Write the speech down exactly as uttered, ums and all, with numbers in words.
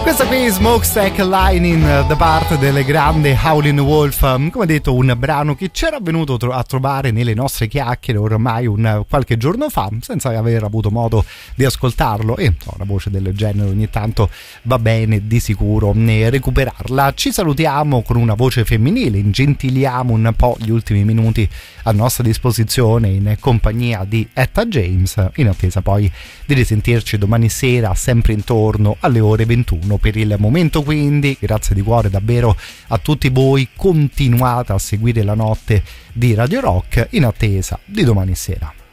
Questa qui è Smokestack Lining da parte del grande Howlin' Wolf, come detto un brano che c'era venuto a trovare nelle nostre chiacchiere ormai un qualche giorno fa senza aver avuto modo di ascoltarlo, e una voce del genere ogni tanto va bene di sicuro recuperarla. Ci salutiamo con una voce femminile, ingentiliamo un po' gli ultimi minuti a nostra disposizione in compagnia di Etta James, in attesa poi di risentirci domani sera sempre intorno alle ore ventuno. Per il momento quindi grazie di cuore davvero a tutti voi, continuate a seguire la notte di Radio Rock in attesa di domani sera.